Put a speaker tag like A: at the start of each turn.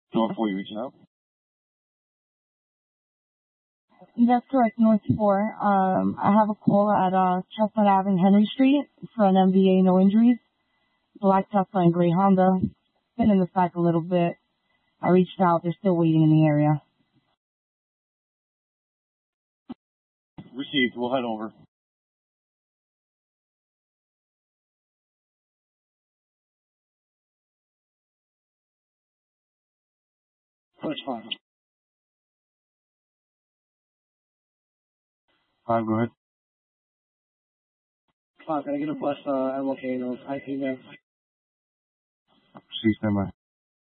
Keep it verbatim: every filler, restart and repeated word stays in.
A: North four, you reaching out?
B: That's correct, North four. Um, I have a call at uh, Chestnut Avenue, Henry Street for an M V A, no injuries. Black Tesla and gray Honda. Been in the back a little bit. I reached out. They're still waiting in the area.
A: Received. We'll head over. Push five. Five, go ahead. Five, can I get a plus, uh, M L K, no, I P, man? See, stand by.